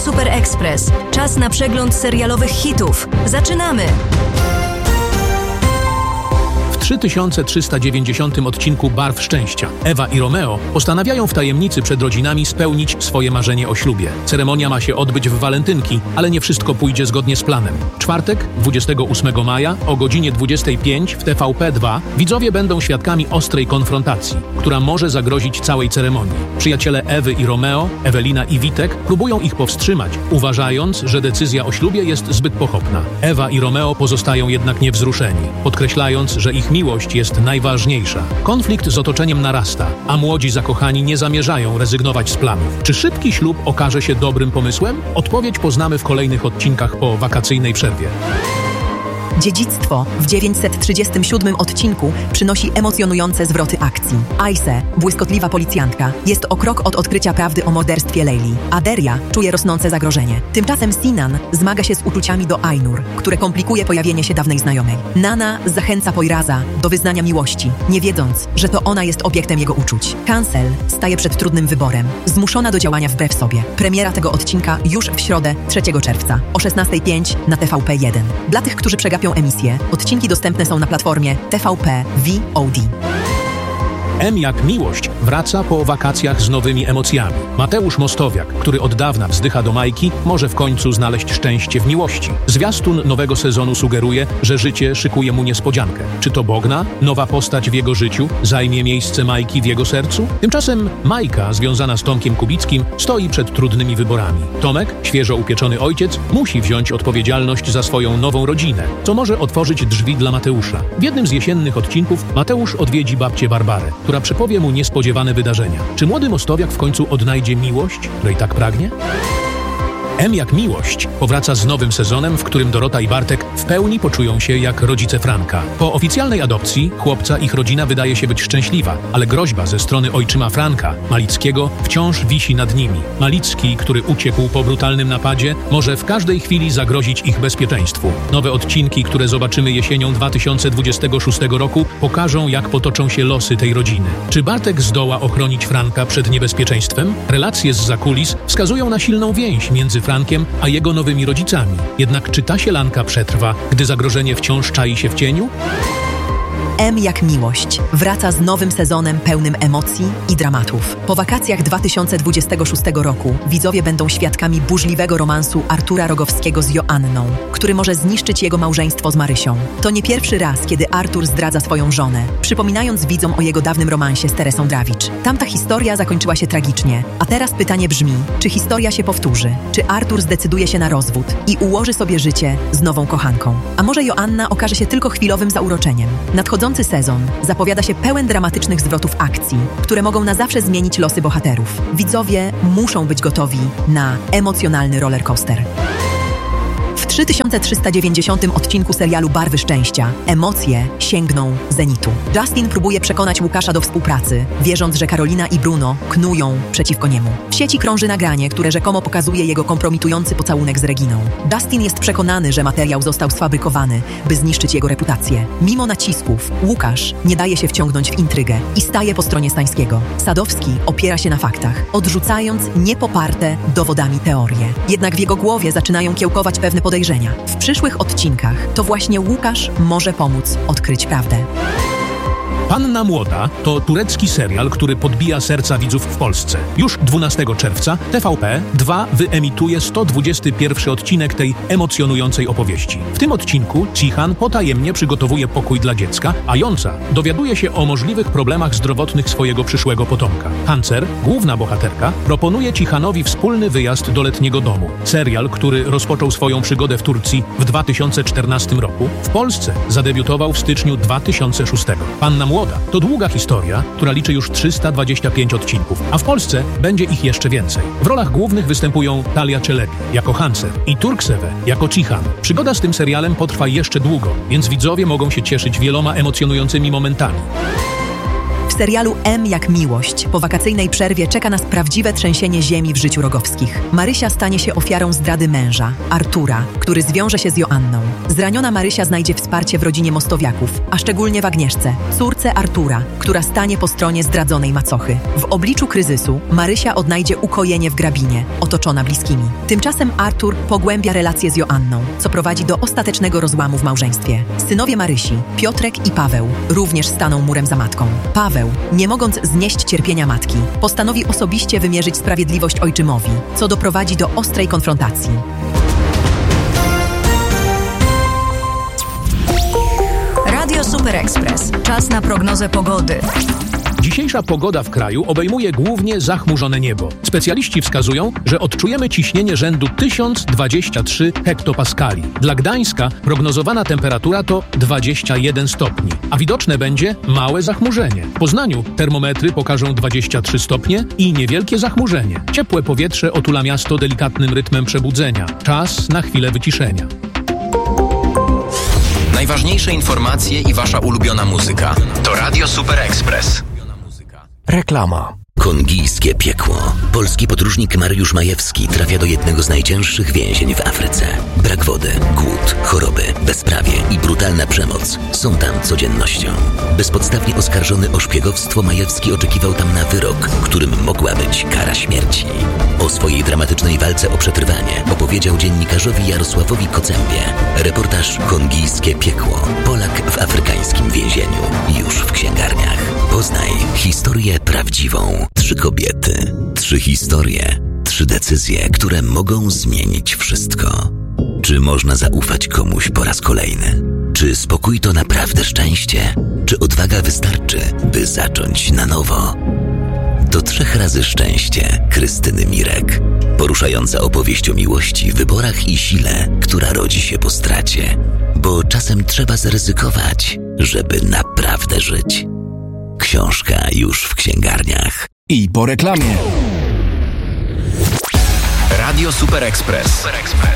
Super Express. Czas na przegląd serialowych hitów. Zaczynamy! W 3390 odcinku Barw Szczęścia Ewa i Romeo postanawiają w tajemnicy przed rodzinami spełnić swoje marzenie o ślubie. Ceremonia ma się odbyć w walentynki, ale nie wszystko pójdzie zgodnie z planem. Czwartek, 28 maja o godzinie 25 w TVP2 widzowie będą świadkami ostrej konfrontacji, która może zagrozić całej ceremonii. Przyjaciele Ewy i Romeo, Ewelina i Witek, próbują ich powstrzymać, uważając, że decyzja o ślubie jest zbyt pochopna. Ewa i Romeo pozostają jednak niewzruszeni, podkreślając, że ich miłość jest najważniejsza. Konflikt z otoczeniem narasta, a młodzi zakochani nie zamierzają rezygnować z planów. Czy szybki ślub okaże się dobrym pomysłem? Odpowiedź poznamy w kolejnych odcinkach po wakacyjnej przerwie. Dziedzictwo w 937 odcinku przynosi emocjonujące zwroty akcji. Aise, błyskotliwa policjantka, jest o krok od odkrycia prawdy o morderstwie Leili, a Deria czuje rosnące zagrożenie. Tymczasem Sinan zmaga się z uczuciami do Ainur, które komplikuje pojawienie się dawnej znajomej. Nana zachęca Poiraza do wyznania miłości, nie wiedząc, że to ona jest obiektem jego uczuć. Cancel staje przed trudnym wyborem, zmuszona do działania wbrew sobie. Premiera tego odcinka już w środę 3 czerwca o 16:05 na TVP1. Dla tych, którzy przegapią emisję, odcinki dostępne są na platformie TVP VOD. M jak miłość wraca po wakacjach z nowymi emocjami. Mateusz Mostowiak, który od dawna wzdycha do Majki, może w końcu znaleźć szczęście w miłości. Zwiastun nowego sezonu sugeruje, że życie szykuje mu niespodziankę. Czy to Bogna, nowa postać w jego życiu, zajmie miejsce Majki w jego sercu? Tymczasem Majka, związana z Tomkiem Kubickim, stoi przed trudnymi wyborami. Tomek, świeżo upieczony ojciec, musi wziąć odpowiedzialność za swoją nową rodzinę, co może otworzyć drzwi dla Mateusza. W jednym z jesiennych odcinków Mateusz odwiedzi babcię Barbarę, która przepowie mu niespodziewane wydarzenia. Czy młody Mostowiak w końcu odnajdzie miłość, której tak pragnie? M jak miłość powraca z nowym sezonem, w którym Dorota i Bartek w pełni poczują się jak rodzice Franka. Po oficjalnej adopcji chłopca ich rodzina wydaje się być szczęśliwa, ale groźba ze strony ojczyma Franka, Malickiego, wciąż wisi nad nimi. Malicki, który uciekł po brutalnym napadzie, może w każdej chwili zagrozić ich bezpieczeństwu. Nowe odcinki, które zobaczymy jesienią 2026 roku, pokażą, jak potoczą się losy tej rodziny. Czy Bartek zdoła ochronić Franka przed niebezpieczeństwem? Relacje z zakulis wskazują na silną więź między Frankiem a jego nowymi rodzicami. Jednak czy ta sielanka przetrwa, gdy zagrożenie wciąż czai się w cieniu? M jak miłość wraca z nowym sezonem pełnym emocji i dramatów. Po wakacjach 2026 roku widzowie będą świadkami burzliwego romansu Artura Rogowskiego z Joanną, który może zniszczyć jego małżeństwo z Marysią. To nie pierwszy raz, kiedy Artur zdradza swoją żonę, przypominając widzom o jego dawnym romansie z Teresą Drawicz. Tamta historia zakończyła się tragicznie, a teraz pytanie brzmi, czy historia się powtórzy? Czy Artur zdecyduje się na rozwód i ułoży sobie życie z nową kochanką? A może Joanna okaże się tylko chwilowym zauroczeniem? Nadchodzący sezon zapowiada się pełen dramatycznych zwrotów akcji, które mogą na zawsze zmienić losy bohaterów. Widzowie muszą być gotowi na emocjonalny rollercoaster. W 3390 odcinku serialu Barwy Szczęścia emocje sięgną zenitu. Justin próbuje przekonać Łukasza do współpracy, wierząc, że Karolina i Bruno knują przeciwko niemu. W sieci krąży nagranie, które rzekomo pokazuje jego kompromitujący pocałunek z Reginą. Justin jest przekonany, że materiał został sfabrykowany, by zniszczyć jego reputację. Mimo nacisków, Łukasz nie daje się wciągnąć w intrygę i staje po stronie Stańskiego. Sadowski opiera się na faktach, odrzucając niepoparte dowodami teorie. Jednak w jego głowie zaczynają kiełkować pewne podejrzenia. W przyszłych odcinkach to właśnie Łukasz może pomóc odkryć prawdę. Panna Młoda to turecki serial, który podbija serca widzów w Polsce. Już 12 czerwca TVP2 wyemituje 121 odcinek tej emocjonującej opowieści. W tym odcinku Cihan potajemnie przygotowuje pokój dla dziecka, a Jonca dowiaduje się o możliwych problemach zdrowotnych swojego przyszłego potomka. Hancer, główna bohaterka, proponuje Cihanowi wspólny wyjazd do letniego domu. Serial, który rozpoczął swoją przygodę w Turcji w 2014 roku, w Polsce zadebiutował w styczniu 2006. Panna Młoda to długa historia, która liczy już 325 odcinków, a w Polsce będzie ich jeszcze więcej. W rolach głównych występują Talia Czelebi jako Hancer i Turkseve jako Cihan. Przygoda z tym serialem potrwa jeszcze długo, więc widzowie mogą się cieszyć wieloma emocjonującymi momentami. W serialu M jak miłość po wakacyjnej przerwie czeka nas prawdziwe trzęsienie ziemi w życiu Rogowskich. Marysia stanie się ofiarą zdrady męża, Artura, który zwiąże się z Joanną. Zraniona Marysia znajdzie wsparcie w rodzinie Mostowiaków, a szczególnie w Agnieszce, córce Artura, która stanie po stronie zdradzonej macochy. W obliczu kryzysu Marysia odnajdzie ukojenie w Grabinie, otoczona bliskimi. Tymczasem Artur pogłębia relacje z Joanną, co prowadzi do ostatecznego rozłamu w małżeństwie. Synowie Marysi, Piotrek i Paweł, również staną murem za matką. Paweł, nie mogąc znieść cierpienia matki, postanowi osobiście wymierzyć sprawiedliwość ojczymowi, co doprowadzi do ostrej konfrontacji. Radio Super Express. Czas na prognozę pogody. Dzisiejsza pogoda w kraju obejmuje głównie zachmurzone niebo. Specjaliści wskazują, że odczujemy ciśnienie rzędu 1023 hektopaskali. Dla Gdańska prognozowana temperatura to 21 stopni, a widoczne będzie małe zachmurzenie. W Poznaniu termometry pokażą 23 stopnie i niewielkie zachmurzenie. Ciepłe powietrze otula miasto delikatnym rytmem przebudzenia. Czas na chwilę wyciszenia. Najważniejsze informacje i wasza ulubiona muzyka to Radio Super Express. Reklama. Kongijskie piekło. Polski podróżnik Mariusz Majewski trafia do jednego z najcięższych więzień w Afryce. Brak wody, głód, choroby, bezprawie i brutalna przemoc są tam codziennością. Bezpodstawnie oskarżony o szpiegowstwo, Majewski oczekiwał tam na wyrok, którym mogła być kara śmierci. O swojej dramatycznej walce o przetrwanie opowiedział dziennikarzowi Jarosławowi Kocębie. Reportaż Kongijskie piekło. Polak w afrykańskim więzieniu. Już w księgarniach. Poznaj historię prawdziwą. 3 kobiety, 3 historie, 3 decyzje, które mogą zmienić wszystko. Czy można zaufać komuś po raz kolejny? Czy spokój to naprawdę szczęście? Czy odwaga wystarczy, by zacząć na nowo? To 3 razy szczęście Krystyny Mirek. Poruszająca opowieść o miłości, wyborach i sile, która rodzi się po stracie. Bo czasem trzeba zaryzykować, żeby naprawdę żyć. Książka już w księgarniach. I po reklamie. Radio Super Express.